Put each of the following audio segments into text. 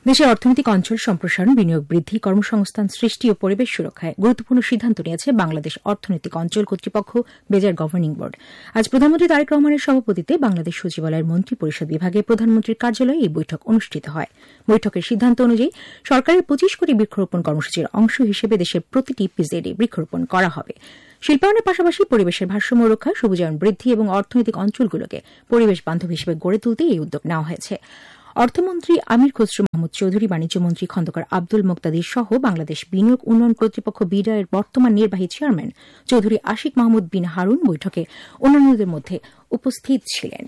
দেশের অর্থনৈতিক অঞ্চল সম্প্রসারণ, বিনিয়োগ বৃদ্ধি, কর্মসংস্থান সৃষ্টি ও পরিবেশ সুরক্ষায় গুরুত্বপূর্ণ সিদ্ধান্ত নিয়েছে বাংলাদেশ অর্থনৈতিক অঞ্চল কর্তৃপক্ষ বেজার গভর্নিং বোর্ড। আজ প্রধানমন্ত্রী তারেক রহমানের সভাপতিত্বে বাংলাদেশ সচিবালয়ের মন্ত্রী পরিষদ বিভাগে প্রধানমন্ত্রীর কার্যালয়ে এই বৈঠক অনুষ্ঠিত হয়। বৈঠকের সিদ্ধান্ত অনুযায়ী সরকারের 25 কোটি বৃক্ষরোপণ কর্মসূচির অংশ হিসেবে দেশের প্রতিটি পিজেডে বৃক্ষরোপণ করা হবে। শিল্পায়নের পাশাপাশি পরিবেশের ভারসাম্য রক্ষা, সবুজায়ন বৃদ্ধি এবং অর্থনৈতিক অঞ্চলগুলোকে পরিবেশ বান্ধব হিসেবে গড়ে তুলতে এই উদ্যোগ নেওয়া হয়েছে। অর্থমন্ত্রী আমির খসরু মাহমুদ চৌধুরী, বাণিজ্যমন্ত্রী খন্দকার আব্দুল মোক্তাদির সহ বাংলাদেশ বিনিয়োগ উন্নয়ন কর্তৃপক্ষ বিডা এর বর্তমান নির্বাহী চেয়ারম্যান চৌধুরী আশিক মাহমুদ বিন হারুন বৈঠকে অন্যান্যদের মধ্যে উপস্থিত ছিলেন।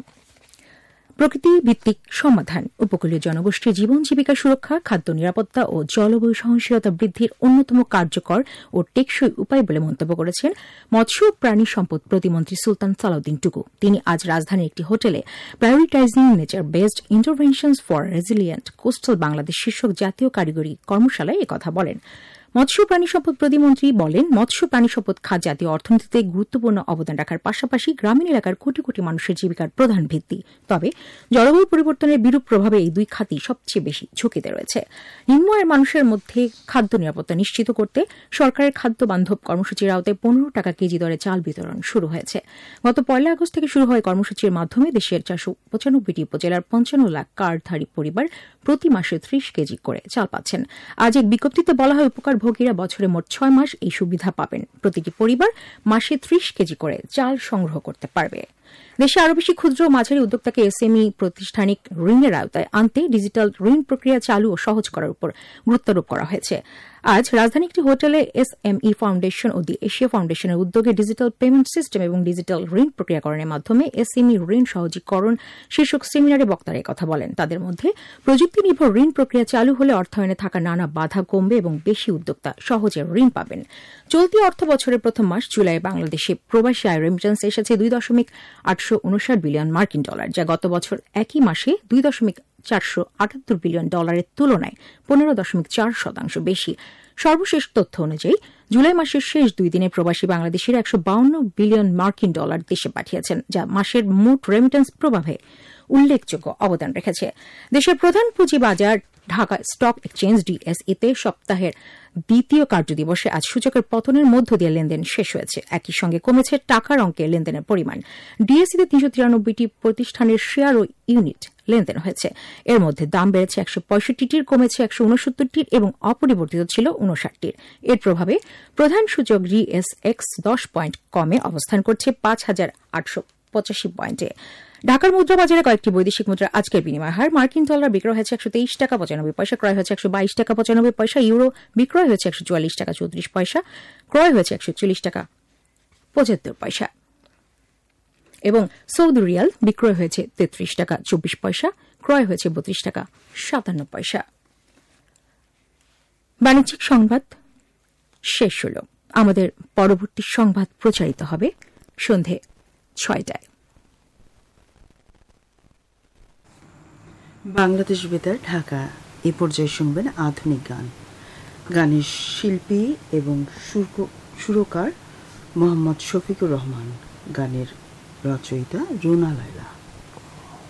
প্রকৃতি ভিত্তিক সমাধান, উপকূলীয় জনগোষ্ঠীর জীবন জীবিকা সুরক্ষা, খাদ্য নিরাপত্তা ও জলবায়ু সহনশীলতা বৃদ্ধির অন্যতম কার্যকর ও টেকসই উপায় বলে মন্তব্য করেছেন মৎস্য ও প্রাণী সম্পদ প্রতিমন্ত্রী সুলতান সালাউদ্দিন টুকু। তিনি আজ রাজধানীর একটি হোটেলে prioritising nature based interventions for resilient coastal Bangladesh শীর্ষক জাতীয় কারিগরি কর্মশালায় একথা বলেন। মৎস্য প্রাণী সম্পদ প্রতিমন্ত্রী বলেন, মৎস্য প্রাণী সম্পদ খাত জাতীয় অর্থনীতিতে গুরুত্বপূর্ণ অবদান রাখার পাশাপাশি গ্রামীণ এলাকার কোটি কোটি মানুষের জীবিকার প্রধান ভিত্তি। তবে জলবায়ু পরিবর্তনের বিরূপ প্রভাবে এই দুই খাতই সবচেয়ে বেশি ঝুঁকিতে রয়েছে। নিম্ন আয়ের মানুষের মধ্যে খাদ্য নিরাপত্তা নিশ্চিত করতে সরকারের খাদ্য বান্ধব কর্মসূচির আওতায় 15 টাকা কেজি দরে চাল বিতরণ শুরু হয়েছে। গত 1 আগস্ট থেকে শুরু হয় কর্মসূচির মাধ্যমে দেশের 495টি উপজেলার 55 লাখ কার্ডধারী পরিবার প্রতি মাসে 30 কেজি করে চাল পাচ্ছেন। আজ এক বিজ্ঞপ্তিতে বলা হয়, উপকারভোগীরা বছরে মোট 6 মাস এই সুবিধা পাবেন। প্রতিটি পরিবার মাসে 30 কেজি করে চাল সংগ্রহ করতে পারবে। দেশে আরও বেশি ক্ষুদ্র ও মাঝারি উদ্যোক্তাকে এসএমই প্রাতিষ্ঠানিক ঋণের আওতায় আনতে ডিজিটাল ঋণ প্রক্রিয়া চালু ও সহজ করার উপর গুরুত্বারোপ করা হয়েছে। আজ রাজধানী একটি হোটেলে এসএমই ফাউন্ডেশন ও দি এশিয়া ফাউন্ডেশনের উদ্যোগে ডিজিটাল পেমেন্ট সিস্টেম এবং ডিজিটাল ঋণ প্রক্রিয়াকরণের মাধ্যমে এসএমই ঋণ সহজীকরণ শীর্ষক সেমিনারে বক্তারা কথা বলেন। তাদের মধ্যে প্রযুক্তি নির্ভর ঋণ প্রক্রিয়া চালু হলে অর্থায়নে থাকা নানা বাধা কমবে এবং বেশি উদ্যোক্তা সহজে ঋণ পাবেন। চলতি অর্থ বছরের প্রথম মাস জুলাই বাংলাদেশে প্রবাসী আয় রেমিটেন্স এসেছে $2.859 বিলিয়ন, যা গত বছর একই মাসে $2.478 বিলিয়ন তুলনায় 15.4% বেশি। সর্বশেষ তথ্য অনুযায়ী জুলাই মাসের শেষ 2 দিনে প্রবাসী বাংলাদেশের $152 বিলিয়ন দেশে পাঠিয়েছেন, যা মাসের মোট রেমিটেন্স প্রবাহে উল্লেখযোগ্য অবদান রেখেছে। দেশের প্রধান পুঁজিবাজার ঢাকা স্টক এক্সচেঞ্জ ডিএসইতে সপ্তাহের দ্বিতীয় কার্যদিবসে আজ সূচকের পতনের মধ্য দিয়ে লেনদেন শেষ হয়েছে। একই সঙ্গে কমেছে টাকার অঙ্কের লেনদেনের পরিমাণ। ডিএসইতে 393টি প্রতিষ্ঠানের শেয়ার ও ইউনিট লেনদেন হয়েছে। এর মধ্যে দাম বেড়েছে 165টির, কমেছে 169টির এবং অপরিবর্তিত ছিল 59টির। এর প্রভাবে প্রধান সূচক জিএসএক্স 10 পয়েন্ট কমে অবস্থান করছে 5,885 পয়েন্টে। ঢাকার মুদ্রা বাজারে কয়েকটি বৈদেশিক মুদ্রার আজকের বিনিময় হার: মার্কিন ডলার বিক্রয় হয়েছে 123 টাকা 95 পয়সা, ক্রয় হয়েছে 122 টাকা 95 পয়সা। ইউরো বিক্রয় হয়েছে 144 টাকা 34 পয়সা, ক্রয় হয়েছে 140 টাকা 75 পয়সা। এবং সৌদি রিয়াল বিক্রয় হয়েছে 33 টাকা 24 পয়সা, ক্রয় হয়েছে 32 টাকা 57 পয়সা। বাণিজ্যিক সংবাদ শেষ হল। আমাদের পরবর্তী সংবাদ প্রচারিত হবে সন্ধে 6টায়। বাংলাদেশ বেতার ঢাকা। এ পর্যায়ে শুনবেন আধুনিক গান। গানের শিল্পী এবং সুরকার মোহাম্মদ শফিকুর রহমান, গানের রচয়িতা রুনা লায়লা।